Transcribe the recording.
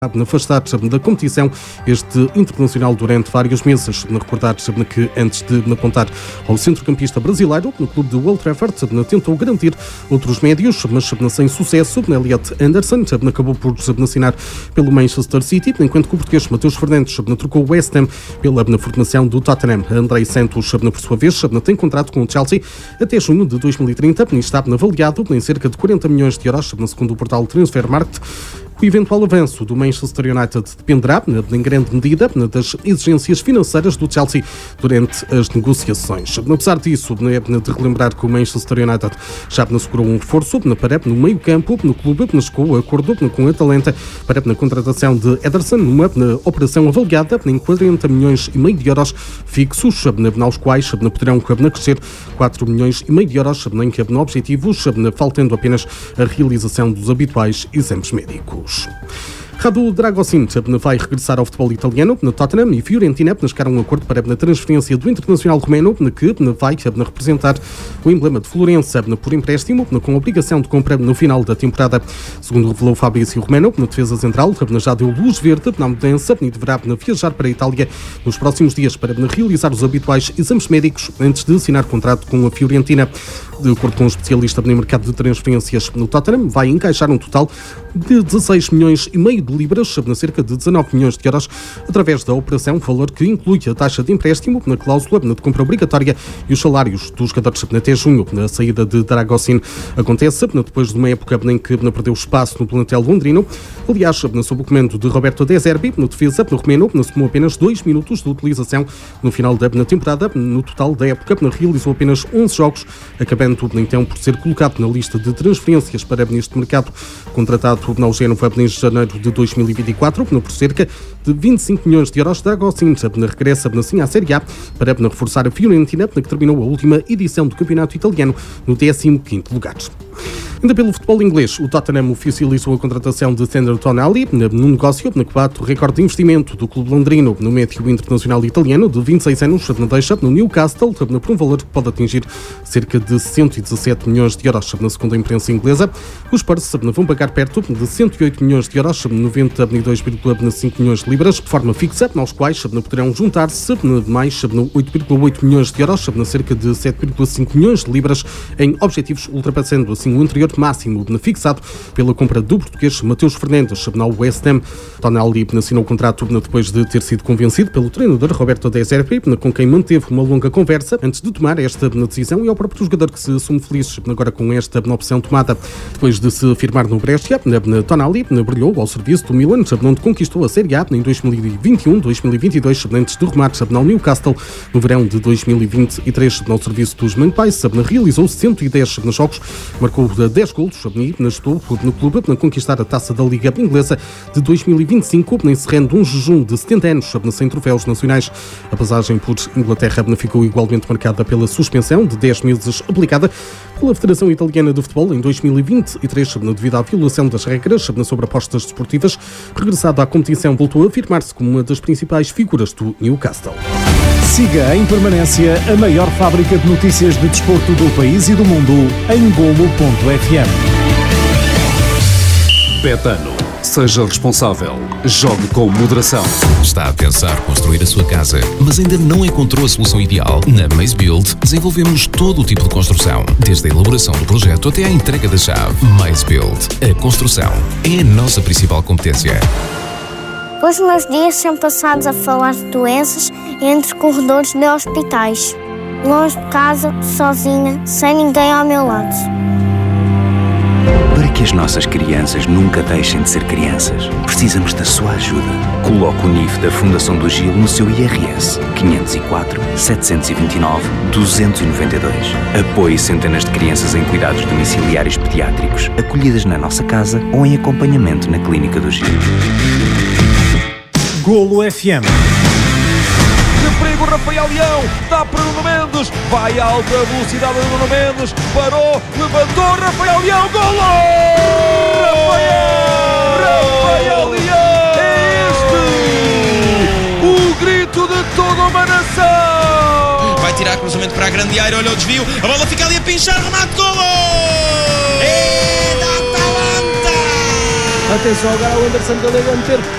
de afastar da competição este internacional durante vários meses. Recordar que antes de apontar ao centrocampista brasileiro, no clube de Old Trafford, tentou garantir outros médios, mas sem sucesso. Elliot Anderson acabou por assinar pelo Manchester City, enquanto que o português Mateus Fernandes trocou o West Ham pela formação do Tottenham. Andrei Santos, por sua vez, tem contrato com o Chelsea até junho de 2030 e está avaliado em cerca de 40 milhões de euros, segundo o portal Transfermarkt. O eventual avanço do Manchester United dependerá, em grande medida, das exigências financeiras do Chelsea durante as negociações. Apesar disso, de relembrar que o Manchester United já assegurou um reforço para no meio-campo, no clube, chegou a acordo com a Atalanta para a contratação de Ederson, numa operação avaliada em 40 milhões e meio de euros fixos, aos quais poderão crescer 4 milhões e meio de euros em objetivos, faltando apenas a realização dos habituais exames médicos. Radu Dragocin vai regressar ao futebol italiano. Tottenham e Fiorentina chegaram a um acordo para a transferência do internacional romeno, que vai representar o emblema de Florença por empréstimo, com obrigação de compra no final da temporada. Segundo revelou Fabrício Romano, na defesa central, já deu luz verde na mudança e deverá viajar para a Itália nos próximos dias para realizar os habituais exames médicos antes de assinar contrato com a Fiorentina. De acordo com um especialista no mercado de transferências, no Tottenham vai encaixar um total de 16 milhões e meio de libras, cerca de 19 milhões de euros, através da operação, valor que inclui a taxa de empréstimo, na cláusula de compra obrigatória e os salários dos jogadores até junho. A saída de Dragocin acontece depois de uma época em que perdeu espaço no plantel londrino. Aliás, sob o comando de Roberto De Zerbi, no defesa, no romeno, somou apenas 2 minutos de utilização no final da temporada. No total da época, realizou apenas 11 jogos, acabando então por ser colocado na lista de transferências para este mercado. Contratado ao Génova em janeiro de 2024 por cerca de 25 milhões de euros, Dragocin regressa assim à Série A para reforçar a Fiorentina, que terminou a última edição do campeonato italiano no 15º lugar. Ainda pelo futebol inglês, o Tottenham oficializou a contratação de Sandro Tonali num negócio que bate o recorde de investimento do clube londrino no médio internacional italiano de 26 anos, deixa no Newcastle por um valor que pode atingir cerca de 117 milhões de euros. Na segunda imprensa inglesa, os Spurs vão pagar perto de 108 milhões de euros, 92,5 milhões de libras, de forma fixa, aos quais poderão juntar-se mais 8,8 milhões de euros, cerca de 7,5 milhões de libras, em objetivos, ultrapassando assim o anterior máximo fixado pela compra do português Mateus Fernandes ao West Ham. Tonali assinou o contrato depois de ter sido convencido pelo treinador Roberto De Zerbi, com quem manteve uma longa conversa antes de tomar esta decisão, e ao próprio jogador que se assume feliz agora com esta opção tomada. Depois de se firmar no Brescia, Tonali brilhou ao serviço do Milan, onde conquistou a Série A em 2021-2022, antes de rumar ao Newcastle no verão de 2023. Ao serviço dos Magpies, realizou 110 jogos, marcou 10 golos e ajudou no clube a conquistar a taça da Liga Inglesa de 2025, encerrando um jejum de 70 anos sem troféus nacionais. A passagem por Inglaterra ficou igualmente marcada pela suspensão de 10 meses aplicada pela Federação Italiana de Futebol em 2023, devido à violação das regras sobre apostas desportivas. Regressado à competição, voltou a afirmar-se como uma das principais figuras do Newcastle. Siga em permanência a maior fábrica de notícias de desporto do país e do mundo em Golo.fm. Betano. Seja responsável. Jogue com moderação. Está a pensar construir a sua casa, mas ainda não encontrou a solução ideal? Na Maze Build desenvolvemos todo o tipo de construção, desde a elaboração do projeto até à entrega da chave. Maze Build. A construção é a nossa principal competência. Os meus dias são passados a falar de doenças entre corredores de hospitais, longe de casa, sozinha, sem ninguém ao meu lado. Para que as nossas crianças nunca deixem de ser crianças, precisamos da sua ajuda. Coloque o NIF da Fundação do Gil no seu IRS 504 729 292. Apoie centenas de crianças em cuidados domiciliários pediátricos, acolhidas na nossa casa ou em acompanhamento na Clínica do Gil. Golo FM. De perigo, Rafael Leão, dá para Nuno Mendes, vai a alta velocidade de Nuno Mendes, parou, levantou, Rafael Leão, golo! Rafael Leão! É este o grito de toda uma nação! Vai tirar cruzamento para a grande área, olha o desvio, a bola fica ali a pinchar, remate, golo! É da Atalanta! Atenção agora ao Anderson Galego a meter